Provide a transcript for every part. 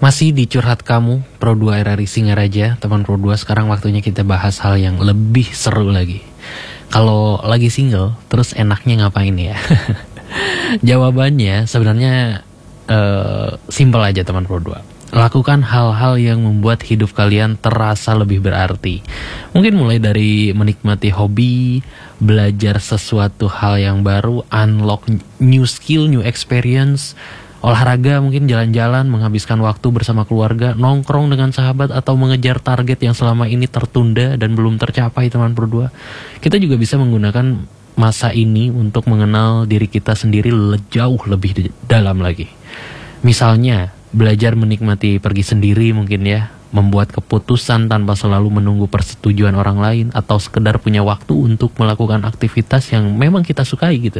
Masih di Curhat Kamu, Pro 2 RRI Singaraja. Teman Pro 2, sekarang waktunya kita bahas hal yang lebih seru lagi. Kalau lagi single, terus enaknya ngapain ya? Jawabannya sebenarnya simpel aja teman Pro 2. Lakukan hal-hal yang membuat hidup kalian terasa lebih berarti. Mungkin mulai dari menikmati hobi, belajar sesuatu hal yang baru, unlock new skill, new experience, olahraga, mungkin jalan-jalan, menghabiskan waktu bersama keluarga, nongkrong dengan sahabat, atau mengejar target yang selama ini tertunda dan belum tercapai teman berdua. Kita juga bisa menggunakan masa ini untuk mengenal diri kita sendiri jauh lebih dalam lagi. Misalnya, belajar menikmati pergi sendiri mungkin ya, membuat keputusan tanpa selalu menunggu persetujuan orang lain, atau sekedar punya waktu untuk melakukan aktivitas yang memang kita sukai gitu.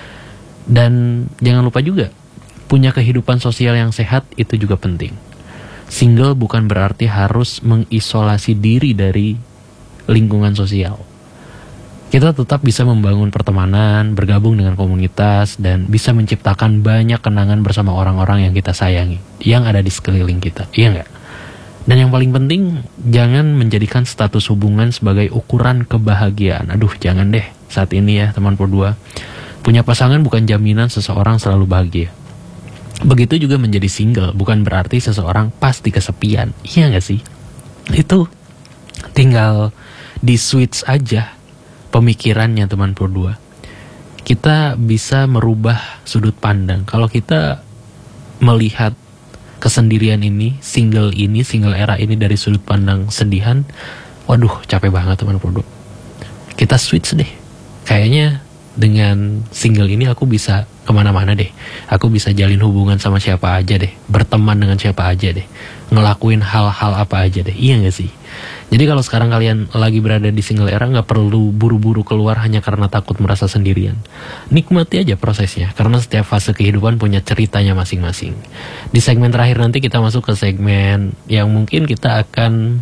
Dan jangan lupa juga, punya kehidupan sosial yang sehat itu juga penting. Single bukan berarti harus mengisolasi diri dari lingkungan sosial. Kita tetap bisa membangun pertemanan, bergabung dengan komunitas, dan bisa menciptakan banyak kenangan bersama orang-orang yang kita sayangi, yang ada di sekeliling kita, iya nggak? Dan yang paling penting, jangan menjadikan status hubungan sebagai ukuran kebahagiaan. Aduh, jangan deh saat ini ya teman Pro 2. Punya pasangan bukan jaminan seseorang selalu bahagia. Begitu juga menjadi single bukan berarti seseorang pasti kesepian. Iya gak sih? Itu tinggal di switch aja pemikirannya teman Pro 2. Kita bisa merubah sudut pandang. Kalau kita melihat kesendirian ini, single era ini dari sudut pandang sedihan, waduh capek banget teman Pro 2. Kita switch deh. Kayaknya dengan single ini aku bisa kemana-mana deh. Aku bisa jalin hubungan sama siapa aja deh, berteman dengan siapa aja deh, ngelakuin hal-hal apa aja deh. Iya gak sih? Jadi kalau sekarang kalian lagi berada di single era, gak perlu buru-buru keluar hanya karena takut merasa sendirian. Nikmati aja prosesnya, karena setiap fase kehidupan punya ceritanya masing-masing. Di segmen terakhir nanti kita masuk ke segmen yang mungkin kita akan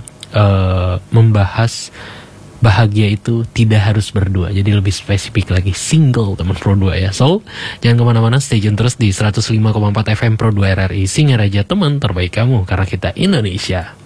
membahas bahagia itu tidak harus berdua. Jadi lebih spesifik lagi, single teman Pro 2 ya. So, jangan kemana-mana, stay tune terus di 105,4 FM Pro 2 RRI Singaraja, teman terbaik kamu, karena kita Indonesia.